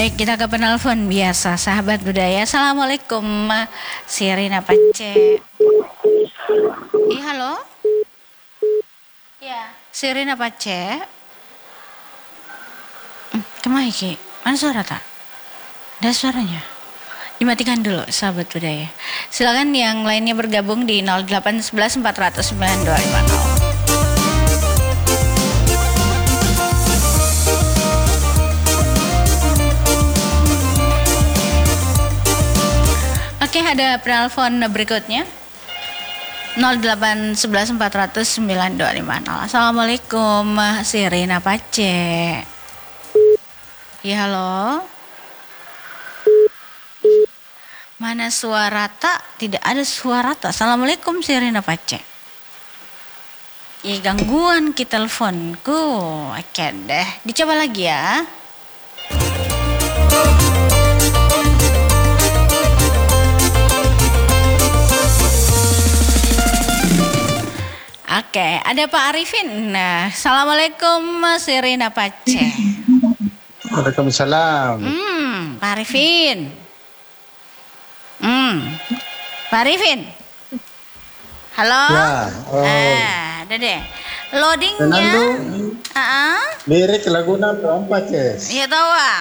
Baik, kita ke penelpon biasa, sahabat budaya. Assalamualaikum, Sirina Pace. Halo? Ya, Sirina Pace. Kemana Ki? Mana suara tak? Ada suaranya? Dimatikan dulu, sahabat budaya. Silakan yang lainnya bergabung di 0811 409 250. Oke, ada penelpon berikutnya 0811 409 250. Assalamualaikum, Sirina Pace. Ya, halo. Mana suara tak? Tidak ada suara tak. Assalamualaikum, Sirina Pace. Gangguan ki teleponku. Oke deh, dicoba lagi ya. Oke, ada Pak Arifin. Nah, Assalamualaikum, Sirina Pace. Waalaikumsalam. Pak Arifin. Pak Arifin. Halo? Ya. Ada deh. Loadingnya. Lirik lagunya berapa, Ces? Iya tahu, Pak.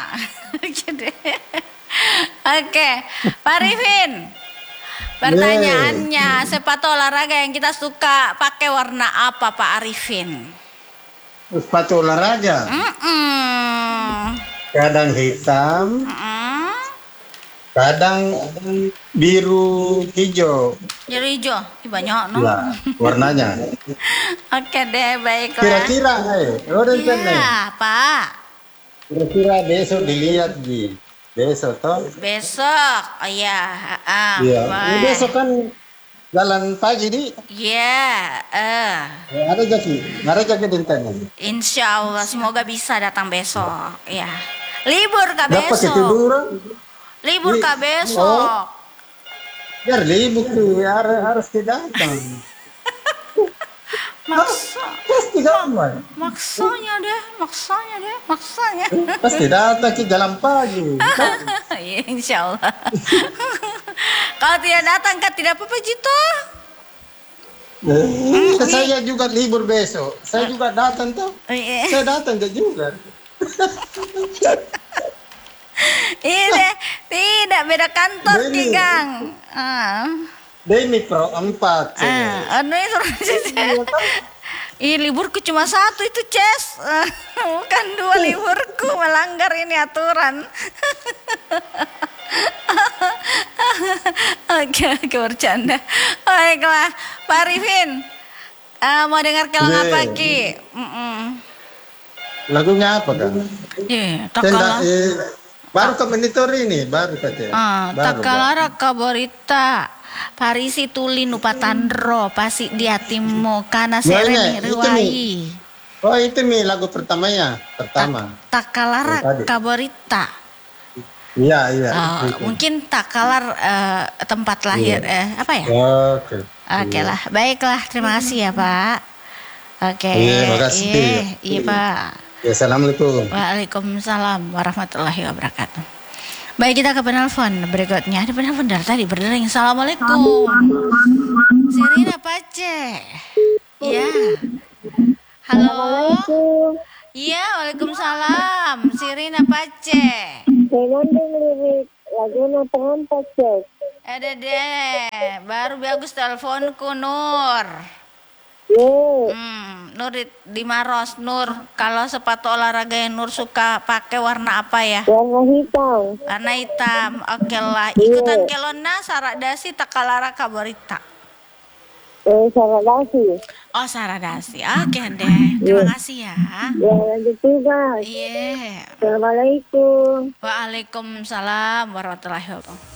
Oke, Pak Arifin. Pertanyaannya, sepatu olahraga yang kita suka pakai warna apa, Pak Arifin? Sepatu olahraga. Kadang hitam, kadang biru hijau. Biru hijau, banyak no. Ya, warnanya. Oke deh, baiklah. Kira-kira, Iya, Pak. Kira-kira besok dilihat Ji. Besok toh? Besok, oh ya. Iya. Besok kan jalan pagi di. Iya. Ada jadi dintennya. Insya Allah, semoga bisa datang besok. Ya. Libur kah Dapat besok? ketiduran. Libur kah besok? Biar libur tuh harus datang. Pasti gampang. Maksanya deh. Pasti datang ke jalan pagi. Ya, insya Allah. Kalau tidak datang kan tidak apa-apa Jito. Saya juga libur besok. Saya juga datang tuh. Saya datang juga. Tidak beda kantor Ki Gang. Demi Pro 4. Liburku cuma satu itu, Ces. Bukan 2 liburku, melanggar ini aturan. Oke, bercanda. Baiklah, Pak Arifin. Mau dengar keleng apa, Ki? Lagunya apa kan? Baru ke monitor ini, baru katanya. Takalara kaborita. Parisi tuli nupatandro pasi di hatimu karena sereni riwai. Oh itu lagu pertamanya. Takalara kaborita. Iya. Mungkin takalar tempat lahir apa ya? Oke lah, baiklah, terima kasih ya Pak. Oke. Terima kasih. Iya Pak. Assalamualaikum. Waalaikumsalam warahmatullahi wabarakatuh. Baik, kita ke penelpon berikutnya. Ada penelpon dari tadi berdering. Assalamualaikum, Sirina Pace. Iya. Halo. Iya, waalaikumsalam. Sirina Pace. Lirik lagunya pengantar, Cek. Ada deh. Baru bagus teleponku, Nur. Nur di Maros. Nur, kalau sepatu olahraga yang Nur suka pakai warna apa ya? Warna hitam. Warna hitam. Oke lah. Ikutan kelona saradasi takalara kaborita. Saradasi. Oh, saradasi. Oke deh. Terima kasih ya. Ya, lanjut juga. Iya. Assalamualaikum. Waalaikumsalam warahmatullahi wabarakatuh.